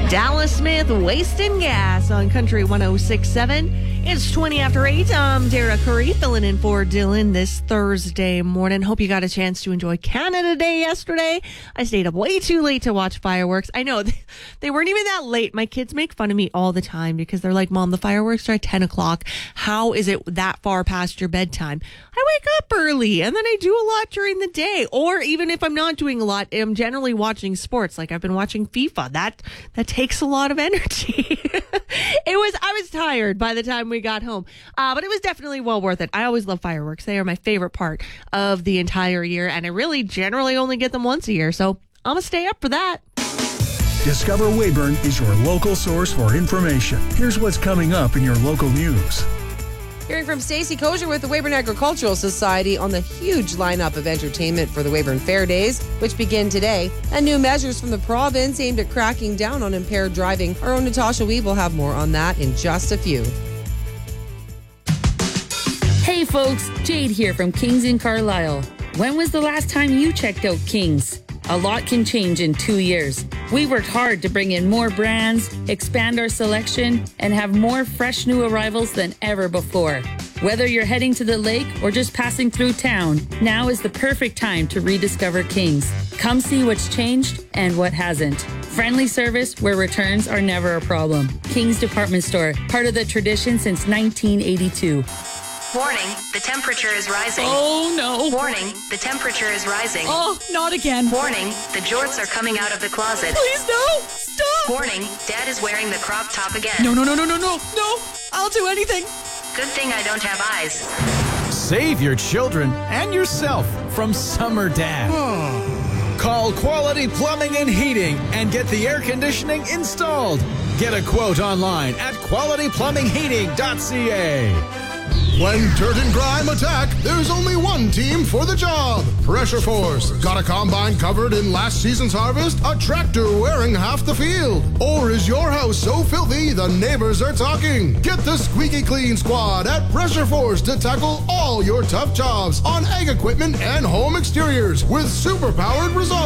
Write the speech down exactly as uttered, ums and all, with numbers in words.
Dallas Smith, Wasting Gas on Country one oh six point seven. It's twenty after eight. I'm Dara Curry filling in for Dylan this Thursday morning. Hope you got a chance to enjoy Canada Day yesterday. I stayed up way too late to watch fireworks. I know they weren't even that late. My kids make fun of me all the time because they're like, Mom, the fireworks are at ten o'clock. How is it that far past your bedtime? I wake up early and then I do a lot during the day. Or even if I'm not doing a lot, I'm generally watching sports. Like I've been watching FIFA. That that takes a lot of energy. It was, I was tired by the time we got home. Uh, but it was definitely well worth it. I always love fireworks. They are my favorite part of the entire year. And I really generally only get them once a year. So I'm going to stay up for that. Discover Weyburn is your local source for information. Here's what's coming up in your local news. Hearing from Stacey Kosher with the Weyburn Agricultural Society on the huge lineup of entertainment for the Weyburn Fair Days, which begin today, and new measures from the province aimed at cracking down on impaired driving. Our own Natasha Weave will have more on that in just a few. Hey folks, Jade here from Kings in Carlisle. When was the last time you checked out Kings? A lot can change in two years. We worked hard to bring in more brands, expand our selection, and have more fresh new arrivals than ever before. Whether you're heading to the lake or just passing through town, now is the perfect time to rediscover Kings. Come see what's changed and what hasn't. Friendly service where returns are never a problem. Kings Department Store, part of the tradition since nineteen eighty-two. Warning, the temperature is rising. Oh, no. Warning, the temperature is rising. Oh, not again. Warning, the jorts are coming out of the closet. Please, no. Stop. Warning, Dad is wearing the crop top again. No, no, no, no, no, no. No. I'll do anything. Good thing I don't have eyes. Save your children and yourself from summer dad. Call Quality Plumbing and Heating and get the air conditioning installed. Get a quote online at quality plumbing heating dot c a. When dirt and grime attack, there's only one team for the job. Pressure Force. Got a combine covered in last season's harvest? A tractor wearing half the field? Or is your house so filthy the neighbors are talking? Get the squeaky clean squad at Pressure Force to tackle all your tough jobs on ag equipment and home exteriors with super-powered results.